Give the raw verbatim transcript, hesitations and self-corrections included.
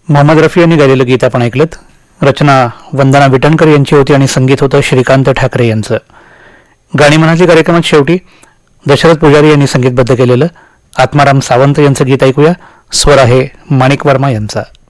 मोहम्मद रफी यांनी गायलेलं गीत आपण ऐकलं. रचना वंदना विटणकर यांची होती आणि संगीत होतं श्रीकांत ठाकरे यांचं. गाणी म्हणाची कार्यक्रमात शेवटी दशरथ पुजारी यांनी संगीतबद्ध केलेलं आत्माराम सावंत यांचं गीत ऐकूया. स्वर आहे माणिक वर्मा यांचा.